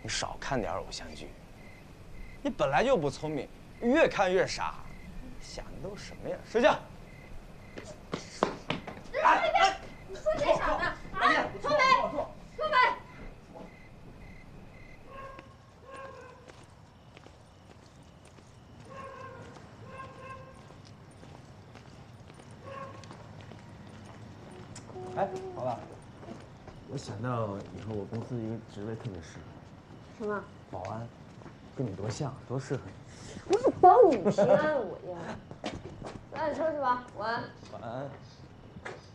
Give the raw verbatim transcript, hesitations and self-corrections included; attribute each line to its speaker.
Speaker 1: 你少看点偶像剧。你本来就不聪明，越看越傻，想的都是什么呀？睡觉。
Speaker 2: 哎哎，你说谁傻呢？啊，脱北，脱北。
Speaker 1: 哎，老板，我想到以后我公司一个职位特别适合。
Speaker 2: 什么？
Speaker 1: 保安，跟你多像，多适合你。
Speaker 2: 不是保你平安无恙。那你收拾吧，晚安。
Speaker 1: 晚安。